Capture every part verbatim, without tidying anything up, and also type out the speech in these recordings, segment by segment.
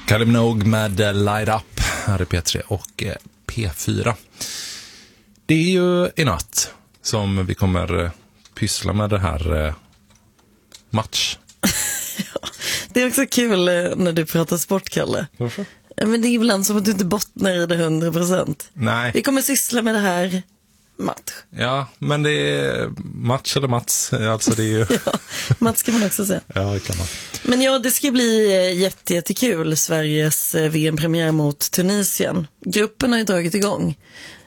Kylie Minogue med Light Up här i P tre och P fyra. Det är ju i natt som vi kommer pyssla med det här match. Ja, det är också kul när du pratar sport, Kalle. Varför? Men det är ibland som att du inte bottnar i det hundra procent. Nej. Vi kommer syssla med det här match. Ja, men det är match eller Mats. Alltså det är ju... Ja, Mats kan man också säga. Ja, det kan man. Men ja, det ska bli jätte, jättekul. Sveriges V M-premiär mot Tunisien. Gruppen har ju dragit igång.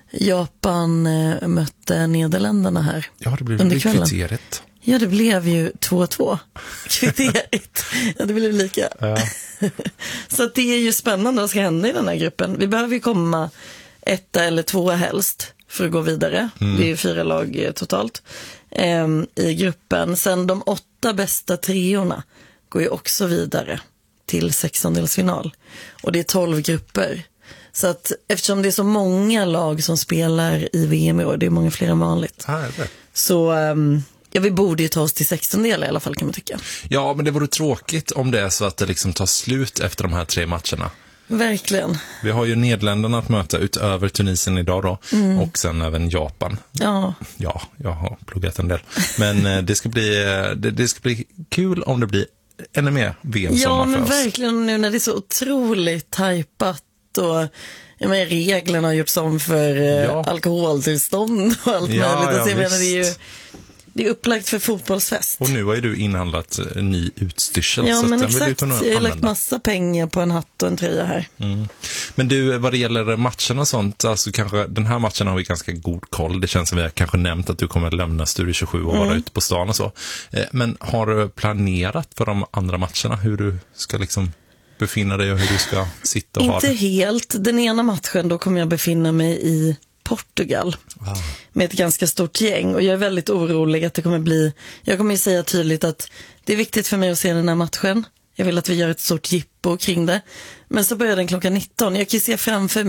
Japan mötte Nederländerna här. Ja, det blev under kvällen. Kriteriet. Ja, det blev ju två två. Kriteriet. Ja, det blev lika. Ja. Så att det är ju spännande vad ska hända i den här gruppen. Vi behöver ju komma etta eller tvåa helst för att gå vidare. Mm. Det är ju fyra lag totalt eh, i gruppen. Sen de åtta bästa treorna går ju också vidare till sextondelsfinal. Och det är tolv grupper. Så att eftersom det är så många lag som spelar i V M i år, det är många fler än vanligt. Ah, är det? Så um, ja, vi borde ju ta oss till sextondel i alla fall, kan man tycka. Ja, men det vore tråkigt om det är så att det liksom tar slut efter de här tre matcherna. Verkligen. Vi har ju Nederländerna att möta utöver Tunisien idag då. Mm. Och sen även Japan. Ja. Ja, jag har pluggat en del. Men det ska bli, det, det ska bli kul om det blir ännu mer V M-sommar ja, men för oss. verkligen nu när det är så otroligt tajpat och ja, men reglerna har gjorts om för ja. alkoholtillstånd och allt ja, möjligt. Ja, och så, jag visst. menar, det är ju det är upplagt för fotbollsfest. Och nu har ju du inhandlat en ny utstyrsel. Ja, så men den exakt. Vill jag har lagt massa pengar på en hatt och en tröja här. Mm. Men du, vad det gäller matchen och sånt, alltså kanske den här matchen har vi ganska god koll. Det känns som vi har kanske nämnt att du kommer lämna Studio tjugosju och vara mm. ute på stan och så. Men har du planerat för de andra matcherna hur du ska liksom befinna dig och hur du ska sitta och Inte ha det? Inte helt. Den ena matchen då kommer jag befinna mig i Portugal wow. med ett ganska stort gäng och jag är väldigt orolig att det kommer bli, jag kommer ju säga tydligt att det är viktigt för mig att se den här matchen. Jag vill att vi gör ett stort jippo kring det. Men så börjar den klockan nitton. Jag kan se framför mig